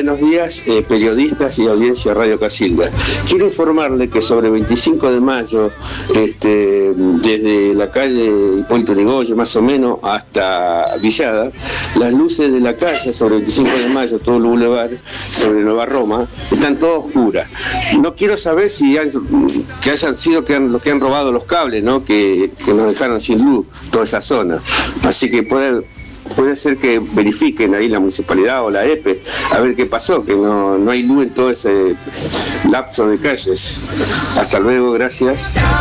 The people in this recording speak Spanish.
buenos días, periodistas y audiencia de Radio Casilda. Quiero informarle que sobre 25 de mayo, desde la calle Hipólito Yrigoyen, más o menos, hasta Villada, las luces de la calle sobre 25 de mayo, todo el bulevar, sobre Nueva Roma, están todas oscuras. No quiero saber si hayan sido los que han robado los cables, ¿no? Que nos dejaron sin luz, toda esa zona. Así que puede ser que verifiquen ahí la municipalidad o la EPE a ver qué pasó, que no hay luz en todo ese lapso de calles. Hasta luego, gracias.